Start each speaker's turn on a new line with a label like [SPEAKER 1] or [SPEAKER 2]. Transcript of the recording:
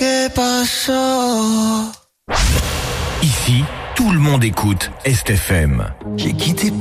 [SPEAKER 1] Ici, tout le monde écoute Est FM.
[SPEAKER 2] J'ai quitté